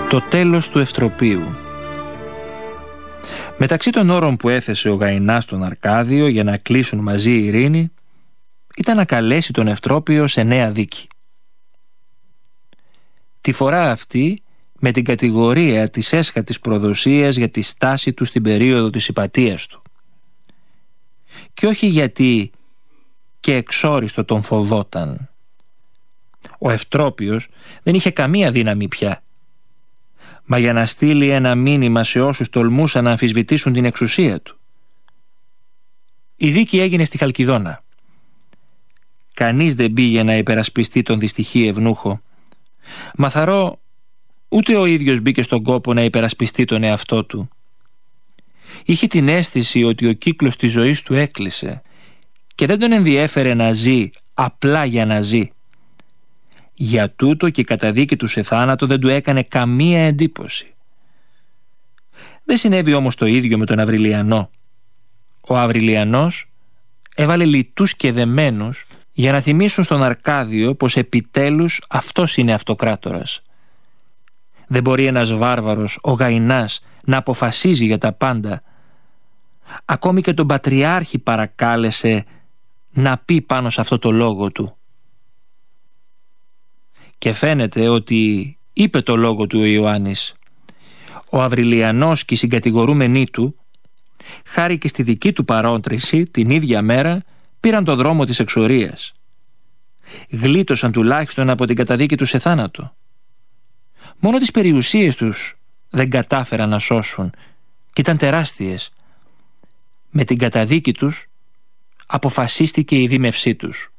Το τέλος του Ευτροπίου. Μεταξύ των όρων που έθεσε ο Γαϊνάς στον Αρκάδιο για να κλείσουν μαζί η ειρήνη ήταν να καλέσει τον Ευτρόπιο σε νέα δίκη. Τη φορά αυτή με την κατηγορία της έσχατης προδοσίας για τη στάση του στην περίοδο της υπατείας του. Και όχι γιατί και εξόριστο τον φοβόταν. Ο Ευτρόπιος δεν είχε καμία δύναμη πια. Μα για να στείλει ένα μήνυμα σε όσους τολμούσαν να αμφισβητήσουν την εξουσία του. Η δίκη έγινε στη Χαλκιδόνα. Κανείς δεν πήγε να υπερασπιστεί τον δυστυχή ευνούχο. Μαθαρό ούτε ο ίδιος μπήκε στον κόπο να υπερασπιστεί τον εαυτό του. Είχε την αίσθηση ότι ο κύκλος της ζωής του έκλεισε και δεν τον ενδιέφερε να ζει απλά για να ζει. Για τούτο και η καταδίκη του σε θάνατο δεν του έκανε καμία εντύπωση. Δεν συνέβη όμως το ίδιο με τον Αυριλιανό. Ο Αυριλιανός έβαλε λιτούς και δεμένους για να θυμίσουν στον Αρκάδιο πως επιτέλους αυτός είναι αυτοκράτορας. Δεν μπορεί ένας βάρβαρος, ο Γαϊνάς, να αποφασίζει για τα πάντα. Ακόμη και τον Πατριάρχη παρακάλεσε να πει πάνω σε αυτό το λόγο του. Και φαίνεται ότι είπε το λόγο του ο Ιωάννης. Ο Αυριλιανός και οι συγκατηγορούμενοι του, χάρη και στη δική του παρότριση, την ίδια μέρα πήραν το δρόμο της εξορίας. Γλίτωσαν τουλάχιστον από την καταδίκη του σε θάνατο. Μόνο τις περιουσίες τους δεν κατάφεραν να σώσουν και ήταν τεράστιες. Με την καταδίκη τους αποφασίστηκε η δίμευσή τους.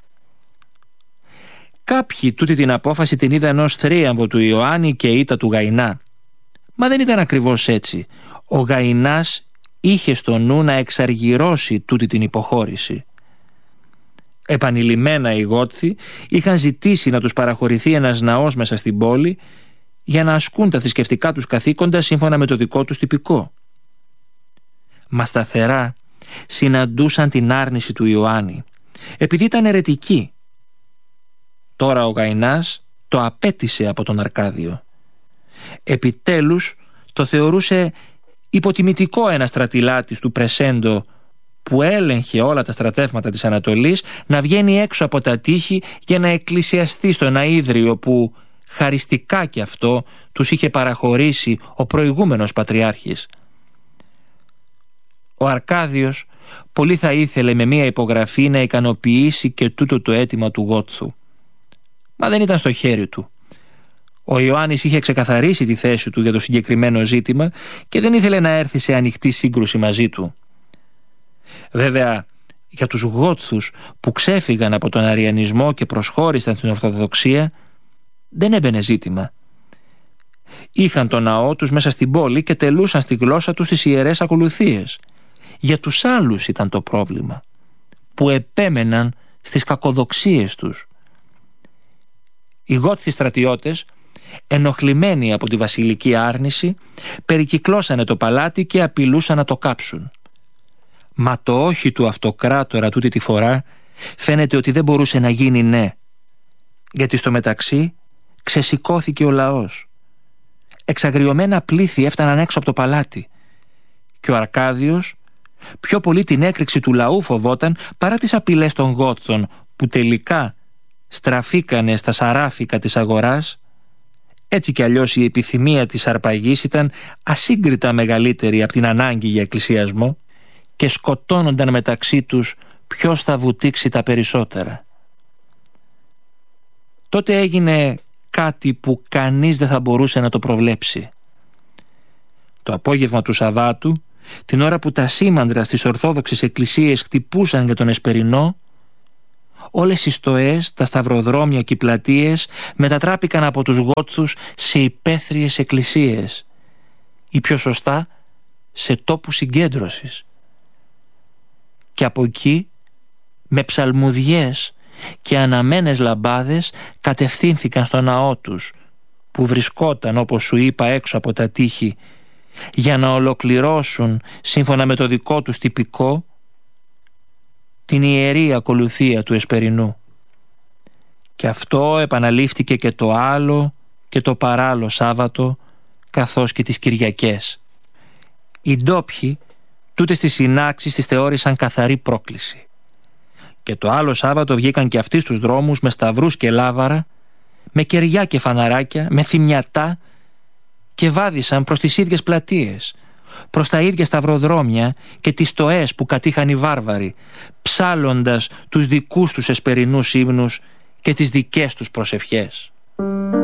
Κάποιοι τούτη την απόφαση την είδαν ως θρίαμβο του Ιωάννη και ήττα του Γαϊνά. Μα δεν ήταν ακριβώς έτσι. Ο Γαϊνάς είχε στο νου να εξαργυρώσει τούτη την υποχώρηση. Επανειλημμένα οι Γότθοι είχαν ζητήσει να τους παραχωρηθεί ένας ναός μέσα στην πόλη για να ασκούν τα θρησκευτικά τους καθήκοντα σύμφωνα με το δικό τους τυπικό. Μα σταθερά συναντούσαν την άρνηση του Ιωάννη, επειδή ήταν αιρετικοί. Τώρα ο Γαϊνάς το απέτησε από τον Αρκάδιο. Επιτέλους το θεωρούσε υποτιμητικό ένα στρατηλάτης του Πρεσέντο που έλεγχε όλα τα στρατεύματα της Ανατολής να βγαίνει έξω από τα τείχη για να εκκλησιαστεί στο ένα ίδρυο που χαριστικά κι αυτό τους είχε παραχωρήσει ο προηγούμενος Πατριάρχης. Ο Αρκάδιος πολύ θα ήθελε με μία υπογραφή να ικανοποιήσει και τούτο το αίτημα του Γότθου. Μα δεν ήταν στο χέρι του. Ο Ιωάννης είχε ξεκαθαρίσει τη θέση του για το συγκεκριμένο ζήτημα και δεν ήθελε να έρθει σε ανοιχτή σύγκρουση μαζί του. Βέβαια, για τους Γότθους που ξέφυγαν από τον Αριανισμό και προσχώρησαν στην Ορθοδοξία, δεν έμπαινε ζήτημα. Είχαν τον ναό τους μέσα στην πόλη και τελούσαν στη γλώσσα τους τις ιερές ακολουθίες. Για τους άλλους ήταν το πρόβλημα, που επέμεναν στις κακοδοξίες τους. Οι Γότθοι στρατιώτες, ενοχλημένοι από τη βασιλική άρνηση, περικυκλώσανε το παλάτι και απειλούσαν να το κάψουν. Μα το όχι του αυτοκράτορα τούτη τη φορά φαίνεται ότι δεν μπορούσε να γίνει ναι, γιατί στο μεταξύ ξεσηκώθηκε ο λαός. Εξαγριωμένα πλήθη έφταναν έξω από το παλάτι και ο Αρκάδιος πιο πολύ την έκρηξη του λαού φοβόταν παρά τις απειλές των Γότθων που τελικά στραφήκανε στα σαράφικα της αγοράς. Έτσι κι αλλιώς η επιθυμία της αρπαγής ήταν ασύγκριτα μεγαλύτερη από την ανάγκη για εκκλησιασμό και σκοτώνονταν μεταξύ τους ποιος θα βουτήξει τα περισσότερα. Τότε έγινε κάτι που κανείς δεν θα μπορούσε να το προβλέψει. Το απόγευμα του Σαββάτου, την ώρα που τα σήμαντρα στις Ορθόδοξες εκκλησίες χτυπούσαν για τον Εσπερινό, όλες οι στοές, τα σταυροδρόμια και οι πλατείες μετατράπηκαν από τους Γότθους σε υπαίθριες εκκλησίες ή πιο σωστά σε τόπους συγκέντρωσης. Και από εκεί με ψαλμουδιές και αναμένες λαμπάδες κατευθύνθηκαν στο ναό τους που βρισκόταν, όπως σου είπα, έξω από τα τείχη, για να ολοκληρώσουν σύμφωνα με το δικό τους τυπικό την ιερή ακολουθία του Εσπερινού. Και αυτό επαναλήφθηκε και το άλλο και το παράλληλο Σάββατο καθώς και τις Κυριακές. Οι ντόπιοι τούτες τις συνάξεις τις θεώρησαν καθαρή πρόκληση. Και το άλλο Σάββατο βγήκαν και αυτοί στους δρόμους με σταυρούς και λάβαρα, με κεριά και φαναράκια, με θυμιατά και βάδισαν προς τις ίδιες πλατείες, προς τα ίδια σταυροδρόμια και τις στοές που κατήχαν οι βάρβαροι, ψάλλοντας τους δικούς τους εσπερινούς ύμνους και τις δικές τους προσευχές.